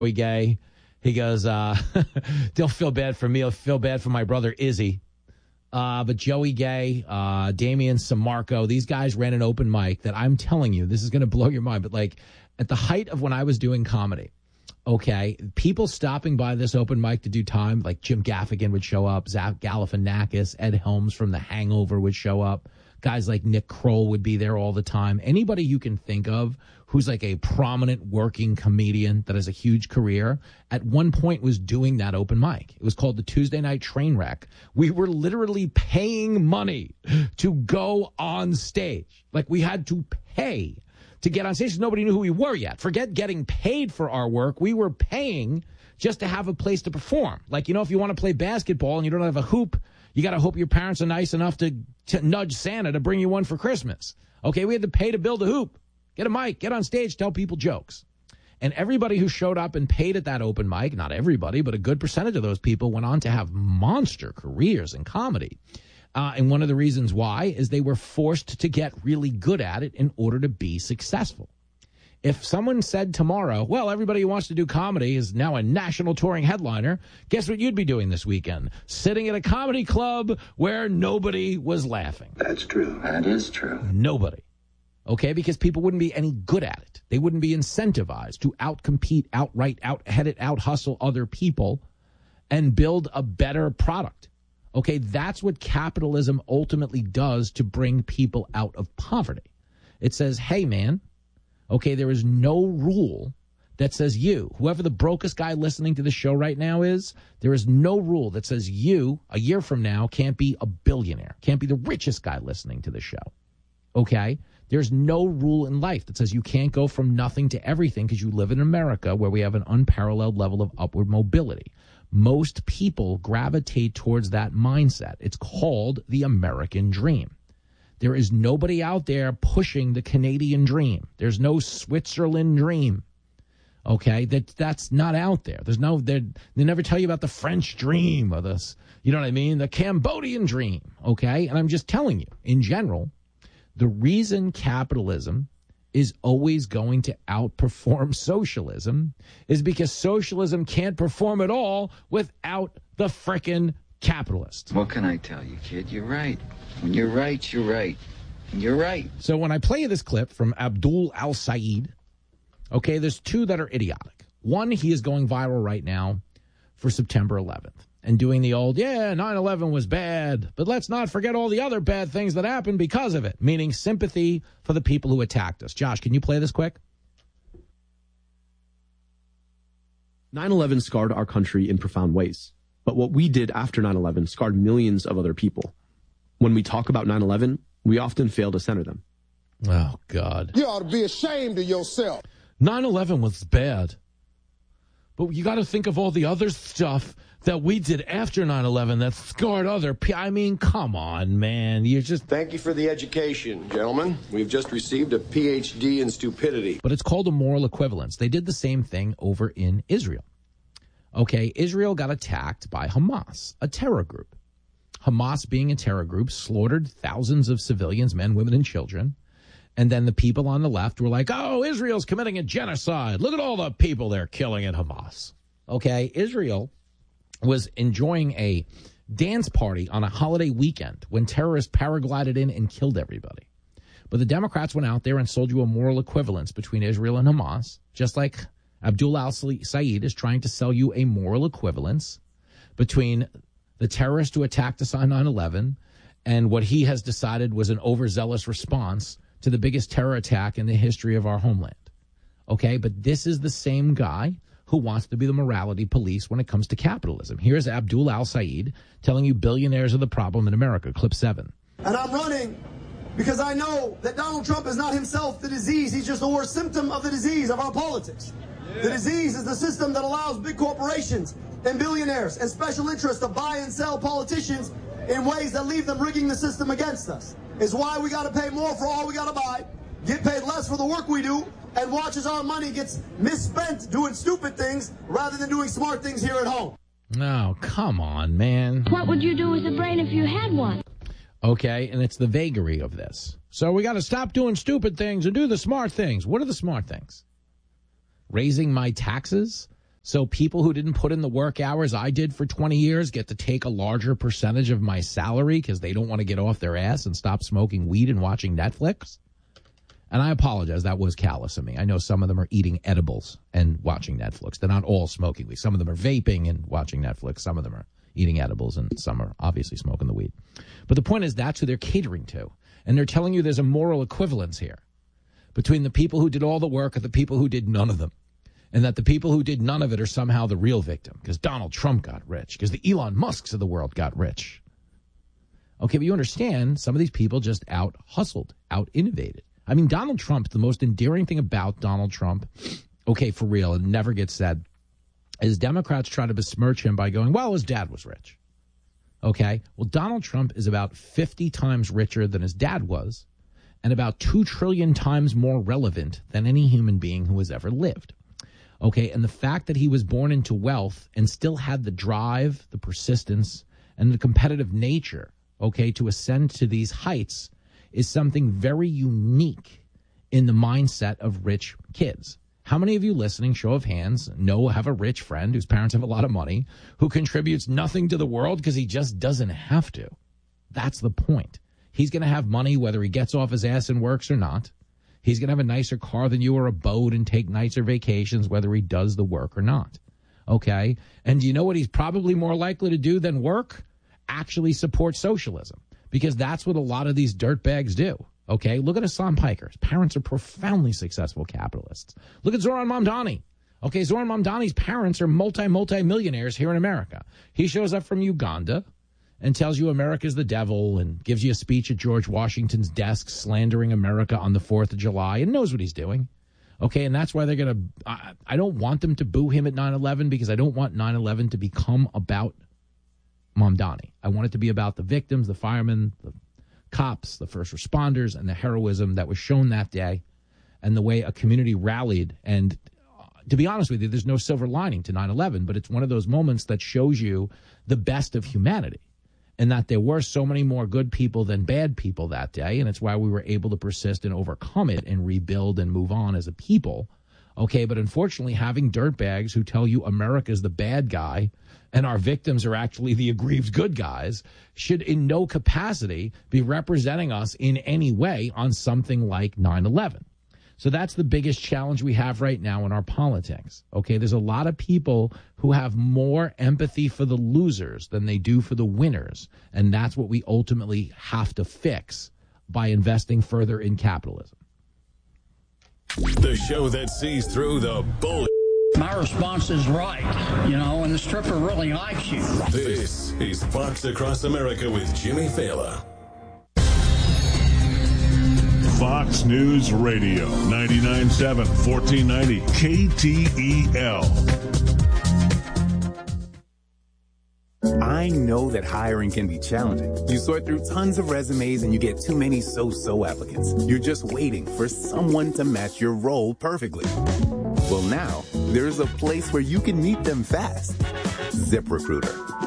Joey Gay. He goes, they'll feel bad for me. I'll feel bad for my brother Izzy. But Joey Gay, Damian Samarco, these guys ran an open mic that I'm telling you, this is going to blow your mind. But like at the height of when I was doing comedy, okay, people stopping by this open mic to do time, like Jim Gaffigan would show up, Zach Galifianakis, Ed Helms from The Hangover would show up. Guys like Nick Kroll would be there all the time. Anybody you can think of who's like a prominent working comedian that has a huge career, at one point was doing that open mic. It was called the Tuesday Night Trainwreck. We were literally paying money to go on stage. Like we had to pay to get on stage. Nobody knew who we were yet. Forget getting paid for our work. We were paying just to have a place to perform. Like, you know, if you want to play basketball and you don't have a hoop, you got to hope your parents are nice enough to nudge Santa to bring you one for Christmas. Okay, we had to pay to build a hoop. Get a mic, get on stage, tell people jokes. And everybody who showed up and paid at that open mic, not everybody, but a good percentage of those people went on to have monster careers in comedy. And one of the reasons why is they were forced to get really good at it in order to be successful. If someone said tomorrow, well, everybody who wants to do comedy is now a national touring headliner, guess what you'd be doing this weekend? Sitting at a comedy club where nobody was laughing. That's true. That is true. Nobody. Okay, because people wouldn't be any good at it. They wouldn't be incentivized to outcompete, outright, out-head it, out-hustle other people and build a better product. Okay, that's what capitalism ultimately does to bring people out of poverty. It says, hey, man, okay, there is no rule that says you, whoever the brokest guy listening to the show right now is, there is no rule that says you, a year from now, can't be a billionaire, can't be the richest guy listening to the show. Okay? There's no rule in life that says you can't go from nothing to everything because you live in America where we have an unparalleled level of upward mobility. Most people gravitate towards that mindset. It's called the American dream. There is nobody out there pushing the Canadian dream. There's no Switzerland dream. Okay, that's not out there. There's no, they never tell you about the French dream or this, you know what I mean? The Cambodian dream. Okay, and I'm just telling you, in general, the reason capitalism is always going to outperform socialism is because socialism can't perform at all without the frickin' capitalists. What can I tell you, kid? You're right. When you're right, you're right. And you're right. So when I play you this clip from Abdul Al-Said, okay, there's two that are idiotic. One, he is going viral right now for September 11th. And doing the old, 9/11 was bad, but let's not forget all the other bad things that happened because of it, meaning sympathy for the people who attacked us. Josh, can you play this quick? 9/11 scarred our country in profound ways, but what we did after 9/11 scarred millions of other people. When we talk about 9/11, we often fail to center them. Oh, God. You ought to be ashamed of yourself. 9/11 was bad, but you got to think of all the other stuff that we did after 9/11 that scarred other people. I mean, come on, man. You're just... Thank you for the education, gentlemen. We've just received a PhD in stupidity. But it's called a moral equivalence. They did the same thing over in Israel. Okay, Israel got attacked by Hamas, a terror group. Hamas, being a terror group, slaughtered thousands of civilians, men, women, and children. And then the people on the left were like, oh, Israel's committing a genocide. Look at all the people they're killing at Hamas. Okay, Israel was enjoying a dance party on a holiday weekend when terrorists paraglided in and killed everybody. But the Democrats went out there and sold you a moral equivalence between Israel and Hamas, just like Abdul Al-Said is trying to sell you a moral equivalence between the terrorists who attacked us on 9/11 and what he has decided was an overzealous response to the biggest terror attack in the history of our homeland. Okay, but this is the same guy who wants to be the morality police when it comes to capitalism. Here's Abdul Al-Said telling you billionaires are the problem in America. Clip 7. And I'm running because I know that Donald Trump is not himself the disease. He's just a worse symptom of the disease of our politics. Yeah. The disease is the system that allows big corporations and billionaires and special interests to buy and sell politicians in ways that leave them rigging the system against us. It's why we got to pay more for all we got to buy, get paid less for the work we do, and watch as our money gets misspent doing stupid things rather than doing smart things here at home. No, come on, man. What would you do with a brain if you had one? Okay, and it's the vagary of this. So we got to stop doing stupid things and do the smart things. What are the smart things? Raising my taxes So people who didn't put in the work hours I did for 20 years get to take a larger percentage of my salary because they don't want to get off their ass and stop smoking weed and watching Netflix. And I apologize. That was callous of me. I know some of them are eating edibles and watching Netflix. They're not all smoking weed. Some of them are vaping and watching Netflix. Some of them are eating edibles, and some are obviously smoking the weed. But the point is that's who they're catering to. And they're telling you there's a moral equivalence here between the people who did all the work and the people who did none of them. And that the people who did none of it are somehow the real victim because Donald Trump got rich, because the Elon Musks of the world got rich. Okay, but you understand some of these people just out-hustled, out-innovated. I mean, Donald Trump, the most endearing thing about Donald Trump, okay, for real, it never gets said, is Democrats try to besmirch him by going, well, his dad was rich. Okay, well, Donald Trump is about 50 times richer than his dad was and about 2 trillion times more relevant than any human being who has ever lived. Okay, and the fact that he was born into wealth and still had the drive, the persistence, and the competitive nature, okay, to ascend to these heights is something very unique in the mindset of rich kids. How many of you listening, show of hands, have a rich friend whose parents have a lot of money, who contributes nothing to the world because he just doesn't have to? That's the point. He's going to have money whether he gets off his ass and works or not. He's going to have a nicer car than you or a boat and take nicer vacations whether he does the work or not. Okay? And do you know what he's probably more likely to do than work? Actually support socialism. Because that's what a lot of these dirtbags do. Okay? Look at Hassan Piker. His parents are profoundly successful capitalists. Look at Zoran Mamdani. Okay, Zoran Mamdani's parents are multi-millionaires here in America. He shows up from Uganda and tells you America's the devil and gives you a speech at George Washington's desk slandering America on the 4th of July and knows what he's doing. Okay, and that's why they're going to I don't want them to boo him at 9/11 because I don't want 9/11 to become about Mamdani. I want it to be about the victims, the firemen, the cops, the first responders, and the heroism that was shown that day and the way a community rallied. And to be honest with you, there's no silver lining to 9/11, but it's one of those moments that shows you the best of humanity. And that there were so many more good people than bad people that day, and it's why we were able to persist and overcome it and rebuild and move on as a people. Okay, but unfortunately, having dirtbags who tell you America's the bad guy and our victims are actually the aggrieved good guys should in no capacity be representing us in any way on something like 9/11. So that's the biggest challenge we have right now in our politics. Okay, there's a lot of people who have more empathy for the losers than they do for the winners. And that's what we ultimately have to fix by investing further in capitalism. The show that sees through the bull. My response is right, and the stripper really likes you. This is Fox Across America with Jimmy Fallon. Fox News Radio, 99.7, 1490 KTEL. I know that hiring can be challenging. You sort through tons of resumes and you get too many so-so applicants. You're just waiting for someone to match your role perfectly. Well, now, there's a place where you can meet them fast. ZipRecruiter.